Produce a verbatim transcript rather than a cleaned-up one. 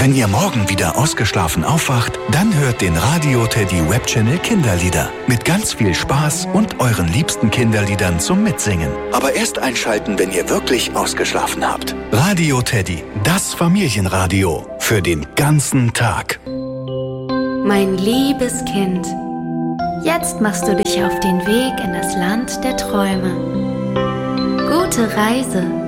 Wenn ihr morgen wieder ausgeschlafen aufwacht, dann hört den Radio Teddy Webchannel Kinderlieder. Mit ganz viel Spaß und euren liebsten Kinderliedern zum Mitsingen. Aber erst einschalten, wenn ihr wirklich ausgeschlafen habt. Radio Teddy, das Familienradio. Für den ganzen Tag. Mein liebes Kind, jetzt machst du dich auf den Weg in das Land der Träume. Gute Reise